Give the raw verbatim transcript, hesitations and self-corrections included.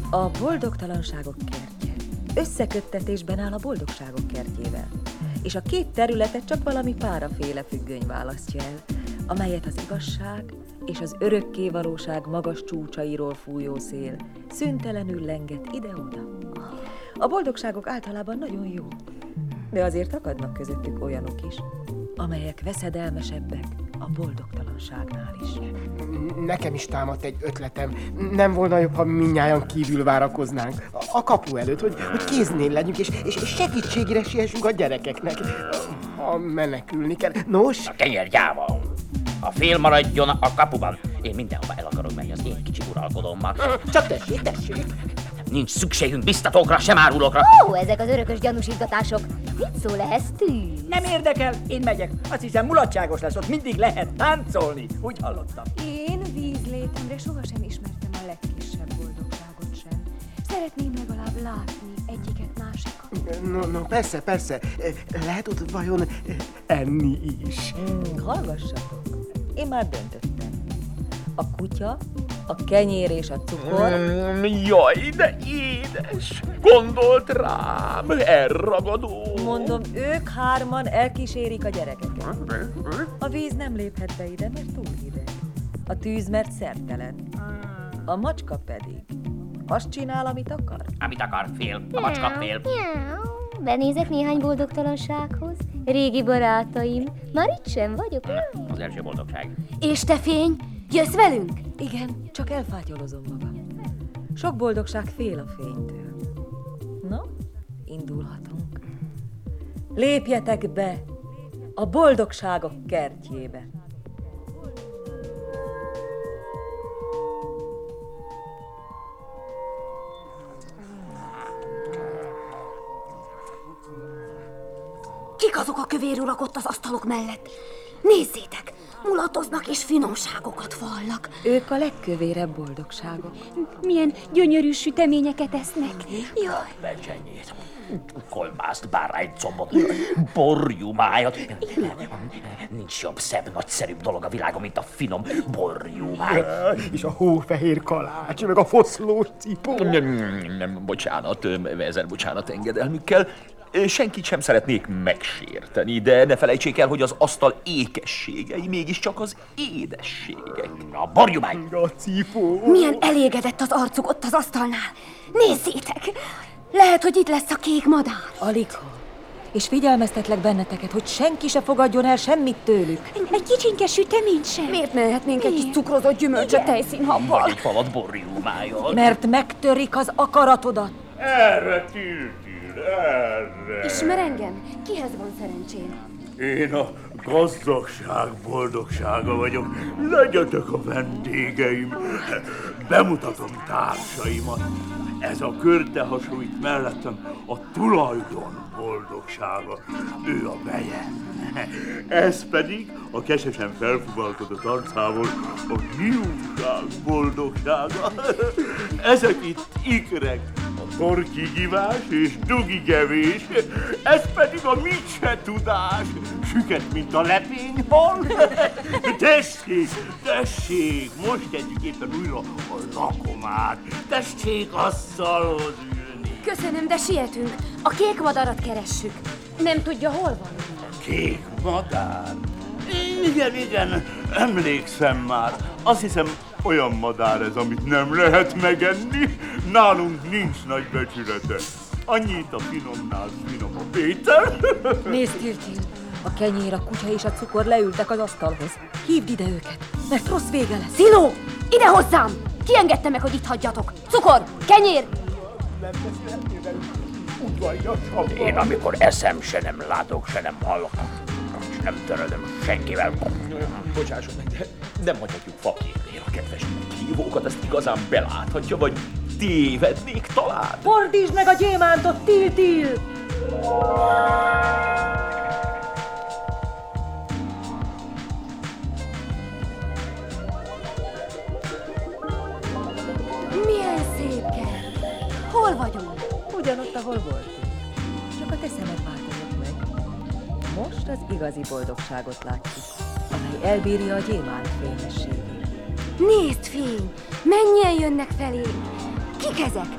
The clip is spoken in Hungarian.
A boldogtalanságok kertje összeköttetésben áll a boldogságok kertjével, és a két területet csak valami páraféle függöny választja el, amelyet az igazság és az örökké valóság magas csúcsairól fújó szél szüntelenül lenget ide-oda. A boldogságok általában nagyon jó, de azért akadnak közöttük olyanok is, amelyek veszedelmesebbek a boldogtalanságnál is. Nekem is támadt egy ötletem. Nem volna jobb, ha mindnyájan kívül várakoznánk a kapu előtt, hogy, hogy kéznél legyünk, és, és segítségére siessünk a gyerekeknek, ha menekülni kell. Nos? A kenyér gyáva. A fél maradjon a kapuban. Én mindenhova el akarok menni az én kicsi uralkodommal. Csak tessék, tessék! Nincs szükségünk biztatókra, sem árulókra. Ó, ezek az örökös gyanúsítgatások. Mit szól ehhez, Tűz? Nem érdekel, én megyek. Azt hiszem mulatságos lesz, ott mindig lehet táncolni. Úgy hallottam. Én vízlétemre sohasem ismertem a legkisebb boldogságot sem. Szeretném legalább látni egyiket másikat. No, no, persze, persze. Lehet ott vajon enni is? Hmm, hallgassatok, én már döntöttem. A kutya, a kenyér és a cukor... Mm, jaj, de édes! Gondolt rám, elragadó! Mondom, ők hárman elkísérik a gyerekeket. A víz nem léphet be ide, mert túl hideg. A tűz, mert szertelen. A macska pedig azt csinál, amit akar. Amit akar, fél. A macska fél. Benézek néhány boldogtalansághoz. Régi barátaim, már itt sem vagyok. Az első boldogság. És te, Fény, jössz velünk? Igen, csak elfátyolozom magam. Sok boldogság fél a fénytől. Na, indulhatunk. Lépjetek be a boldogságok kertjébe. Kik azok a kövér urak ott az asztalok mellett? Nézzétek, mulatoznak és finomságokat vallak. Ők a legkövérebb boldogságok. Milyen gyönyörű süteményeket esznek. Jaj. Becsenyét, kolbászt, báránycombot, borjumájat. Nincs jobb, szebb, nagyszerűbb dolog a világon, mint a finom borjumáj. És a hófehér kalács, meg a foszlós cipó. Nem, nem, bocsánat, ezer bocsánat engedelmükkel. Senkit sem szeretnék megsérteni, de ne felejtsék el, hogy az asztal ékességei mégiscsak az édességek. A borjumáj! A cipó. Milyen elégedett az arcuk ott az asztalnál. Nézzétek, lehet, hogy itt lesz a kék madár. Alig ha. És figyelmeztetlek benneteket, hogy senki se fogadjon el semmit tőlük. Egy kicsinke sütemény sem. Miért ne lehetnénk egy kis cukrozott gyümölcsöt tejszínhabbal? Vagy egy falat borjumájat. Mert megtörik az akaratodat. Erre, Tiltil, erre! Ismer engem? Kihez van szerencsém? Én a gazdagság boldogsága vagyok. Legyetek a vendégeim. Bemutatom társaimat. Ez a körte hasonlít mellettem a tulajdon boldogsága. Ő a veje. Ez pedig a kesesen felfuvalkodott arcával a hiúság boldogsága. Ezek itt ikrek, a torkigivás és dugigevés. Ez pedig a mit se tudás, süket, mint a lepényhal. Tessék, tessék, most kezdjük éppen újra a lakomát. Tessék asztalhoz ülni. Köszönöm, de sietünk. A kék madarat keressük. Nem tudja, hol van. Kék madár? Igen, igen, emlékszem már. Azt hiszem, olyan madár ez, amit nem lehet megenni. Nálunk nincs nagy becsülete. Annyit a finomnál finom a Péter. Nézd, Tiltil! A kenyér, a kutya és a cukor leültek az asztalhoz. Hívd ide őket, mert rossz vége lesz. Sziló, ide hozzám! Ki engedte meg, hogy itt hagyjatok? Cukor, kenyér! Nem beszélhetnél velük udvariasabban. Én amikor eszem, se nem látok, se nem hallok, és nem törődöm senkivel. Bocsásson meg, de nem hagyhatjuk fakérnél a kedves hívókat, ezt igazán beláthatja, vagy tévednék talán? Fordítsd meg a gyémántot, Tiltil! Milyen szép kert! Hol vagyunk? Ugyanott, ahol voltunk. Csak a te szemed változott meg. Most az igazi boldogságot látjuk, amely elbírja a gyémánt fényességét. Nézd, Fény! Mennyien jönnek felé! Kik ezek?